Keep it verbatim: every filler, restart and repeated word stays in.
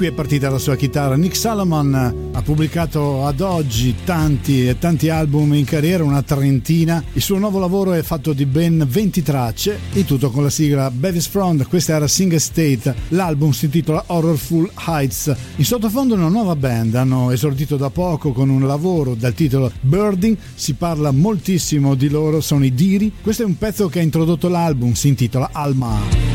qui è partita la sua chitarra. Nick Salomon ha pubblicato ad oggi tanti e tanti album in carriera, una trentina. Il suo nuovo lavoro è fatto di ben venti tracce, il tutto con la sigla Bevis Front. Questa era Sing State, l'album si intitola Horrorful Heights. In sottofondo una nuova band, hanno esordito da poco con un lavoro dal titolo Birding, si parla moltissimo di loro, sono i Diri. Questo è un pezzo che ha introdotto l'album, si intitola Alma.